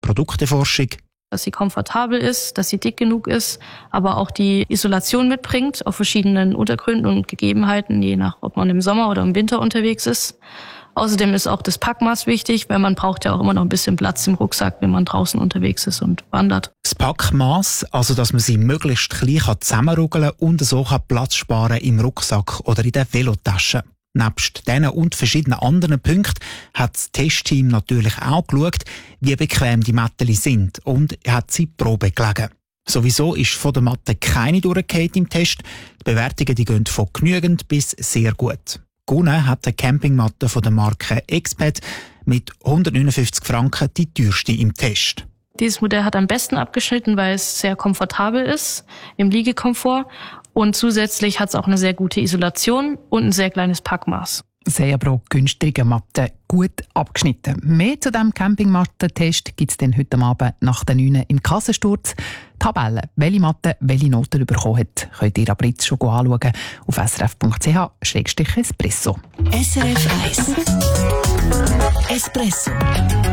Produkteforschung. Dass sie komfortabel ist, dass sie dick genug ist, aber auch die Isolation mitbringt auf verschiedenen Untergründen und Gegebenheiten, je nach, ob man im Sommer oder im Winter unterwegs ist. Außerdem ist auch das Packmaß wichtig, weil man braucht ja auch immer noch ein bisschen Platz im Rucksack, wenn man draußen unterwegs ist und wandert. Das Packmaß, also dass man sie möglichst klein zusammenruggeln kann und so Platz sparen im Rucksack oder in der Velotasche. Nebst diesen und verschiedenen anderen Punkten hat das Testteam natürlich auch geschaut, wie bequem die Matten sind und hat sie Probe gelegen. Sowieso ist von der Matte keine durchgefallen im Test. Die Bewertungen gehen von genügend bis sehr gut. Gewonnen hat eine Campingmatte von der Marke Exped mit 159 Franken die teuerste im Test. Dieses Modell hat am besten abgeschnitten, weil es sehr komfortabel ist im Liegekomfort. Und zusätzlich hat es auch eine sehr gute Isolation und ein sehr kleines Packmaß. Sehr pro günstige Matte gut abgeschnitten. Mehr zu diesem Campingmattentest gibt es dann heute Abend nach den 9 im Kassensturz. Tabelle, welche Matte welche Noten bekommen hat, könnt ihr aber jetzt schon anschauen auf srf.ch/espresso. SRF 1 Espresso.